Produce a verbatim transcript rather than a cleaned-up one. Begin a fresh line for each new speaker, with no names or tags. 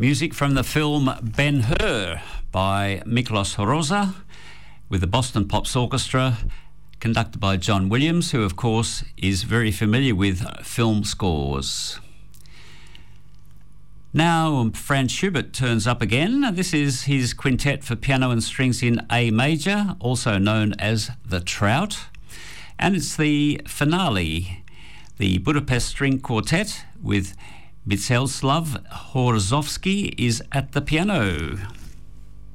Music from the film Ben-Hur by Miklos Rosa with the Boston Pops Orchestra, conducted by John Williams, who of course is very familiar with film scores. Now Franz Schubert turns up again. This is his quintet for piano and strings in A major, also known as the Trout. And it's the finale, the Budapest String Quartet with Mstislav Horozovsky is at the piano.